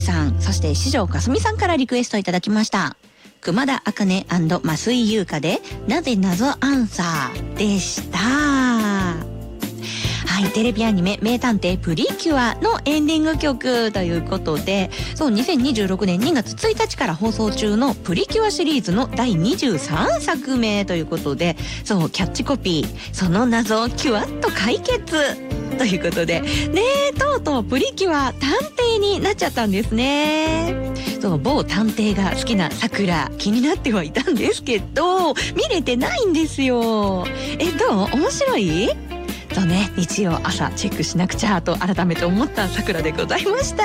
さん、そして四条かすみさんからリクエストいただきました。熊田茜&増井優香でなぜ謎アンサーでした。はい、テレビアニメ名探偵プリキュアのエンディング曲ということで、そう2026年2月1日から放送中のプリキュアシリーズの第23作目ということで、そうキャッチコピーその謎をキュアッと解決ということでね、とうとうプリキュア探偵になっちゃったんですね。そう某探偵が好きな桜気になってはいたんですけど見れてないんですよ。どう？面白い？とね、日曜朝チェックしなくちゃと改めて思った桜でございました。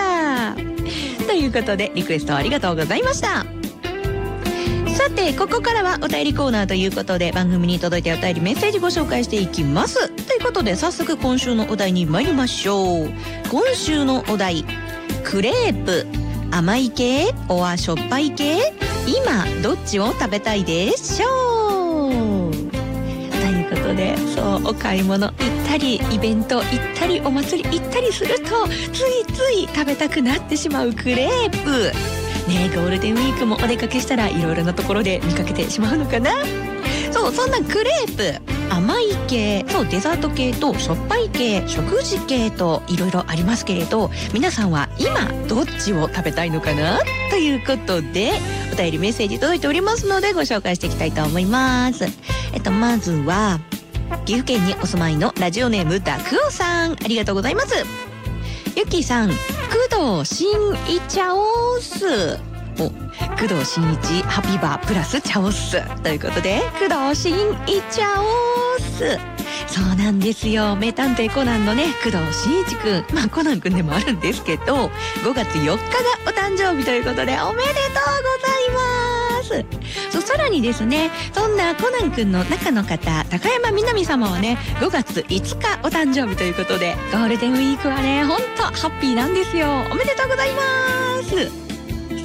ということでリクエストありがとうございました。さてここからはお便りコーナーということで、番組に届いてお便りメッセージご紹介していきます。ということで早速今週のお題に参りましょう。今週のお題、クレープ甘い系おはしょっぱい系、今どっちを食べたいでしょう。ということで、そうお買い物行ったりイベント行ったりお祭り行ったりするとついつい食べたくなってしまうクレープね。ゴールデンウィークもお出かけしたらいろいろなところで見かけてしまうのかな。そう、そんなクレープ甘い系、そうデザート系としょっぱい系、食事系といろいろありますけれど、皆さんは今どっちを食べたいのかなということでお便りメッセージ届いておりますのでご紹介していきたいと思います。まずは岐阜県にお住まいのラジオネームダクオさん、ありがとうございます。ゆきさん、工藤新一チャオス、工藤新一ハピバープラスチャオスということで、工藤新一チャオス、そうなんですよ。名探偵コナンのね、工藤新一くん、コナンくんでもあるんですけど、5月4日がお誕生日ということでおめでとうございます。そう、さらにですね、そんなコナンくんの中の方、高山みなみ様はね、5月5日お誕生日ということで、ゴールデンウィークはね、ほんとハッピーなんですよ。おめでとうございます。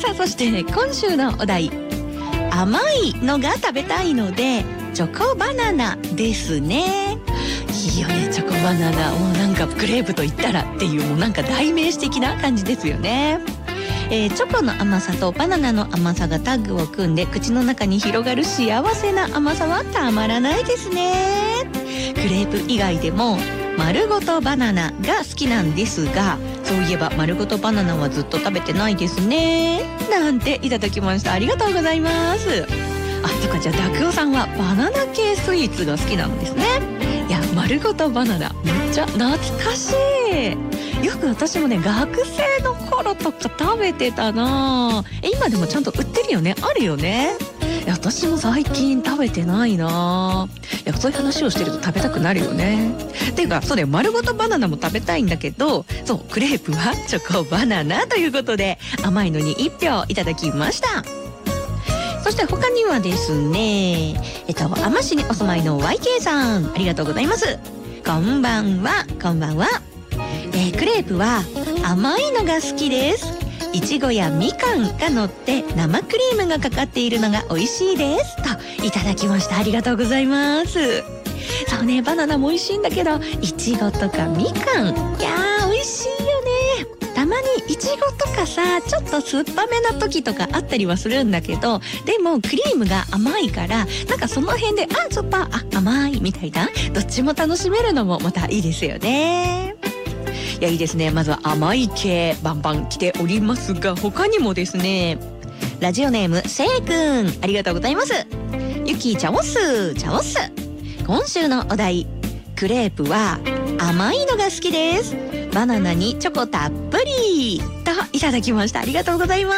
さあ、そしてね、今週のお題、甘いのが食べたいのでチョコバナナですね。いいよね、チョコバナナ。もうなんかクレープと言ったらっていう、もうなんか代名詞的な感じですよね。チョコの甘さとバナナの甘さがタッグを組んで口の中に広がる幸せな甘さはたまらないですね。クレープ以外でも丸ごとバナナが好きなんですが、そういえば丸ごとバナナはずっと食べてないですね、なんていただきました。ありがとうございます。とか、じゃあダクオさんはバナナ系スイーツが好きなんですね。いや、丸ごとバナナめっちゃ懐かしい。よく私もね、学生の頃とか食べてたな。今でもちゃんと売ってるよね、あるよね。いや、私も最近食べてないな。いや、そういう話をしてると食べたくなるよね。っていうか、そうだよ、丸ごとバナナも食べたいんだけど、そう、クレープはチョコバナナということで、甘いのに1票いただきました。そして他にはですね、網市にお住まいの YK さん、ありがとうございます。こんばんは、こんばんは。クレープは甘いのが好きです。いちごやみかんが乗って生クリームがかかっているのが美味しいですといただきました。ありがとうございます。そうね、バナナも美味しいんだけど、いちごとかみかん、いやー美味しいよね。たまにいちごとかさ、ちょっと酸っぱめな時とかあったりはするんだけど、でもクリームが甘いから、なんかその辺でしょっぱ、甘いみたいな、どっちも楽しめるのもまたいいですよね。いや、いいですね。まずは甘い系バンバン来ておりますが、他にもですね、ラジオネームせいくん、ありがとうございます。ゆきちゃおすちゃおす。今週のお題、クレープは甘いのが好きです。バナナにチョコたっぷりといただきました。ありがとうございます。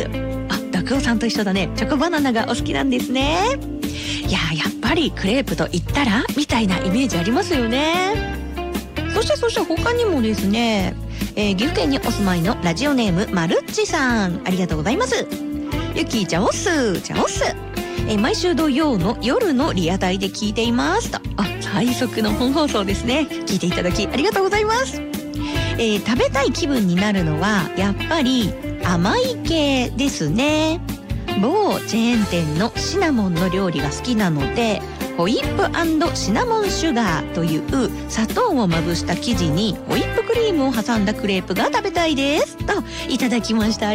ダクオさんと一緒だね。チョコバナナがお好きなんですね。いや、やっぱりクレープと言ったらみたいなイメージありますよね。そして他にもですね、岐阜県にお住まいのラジオネームまるっちさん、ありがとうございます。ゆきちゃおすちゃおす。毎週土曜の夜のリアタイで聞いていますと。最速の本放送ですね。聞いていただきありがとうございます。食べたい気分になるのはやっぱり甘い系ですね。某チェーン店のシナモンの料理が好きなので、 ホイップ&シナモンシュガーという砂糖をまぶした生地にホイップクリームを挟んだクレープが食べたいですといただきました。